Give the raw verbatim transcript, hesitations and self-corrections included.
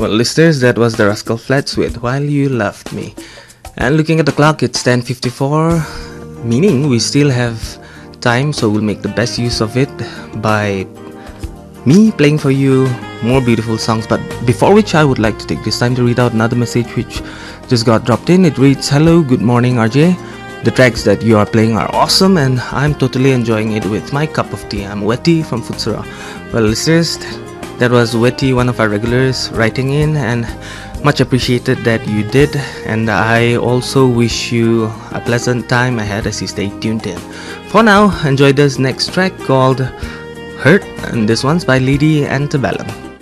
Well, listeners, that was the Rascal Flatts with While You Loved Me. And looking at the clock, it's ten fifty-four, meaning we still have time, so we'll make the best use of it by me playing for you more beautiful songs. But before which, I would like to take this time to read out another message which just got dropped in. It reads, "Hello, good morning R J. The tracks that you are playing are awesome and I'm totally enjoying it with my cup of tea. I'm Wetty from Futsura." Well, listeners, that was Wetty, one of our regulars, writing in, and much appreciated that you did. And I also wish you a pleasant time ahead as you stay tuned in. For now, enjoy this next track called Hurt, and this one's by Lady Antebellum.